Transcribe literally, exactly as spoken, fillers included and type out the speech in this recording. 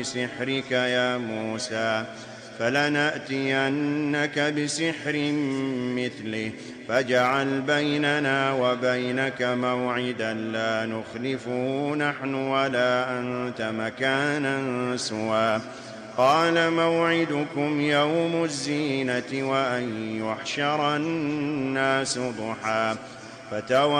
بسحرك يا موسى فلنأتينك بسحر مثله فاجعل بيننا وبينك موعدا لا نخلفه نحن ولا أنت مكانا سوى قال موعدكم يوم الزينة وأن يحشر الناس ضحى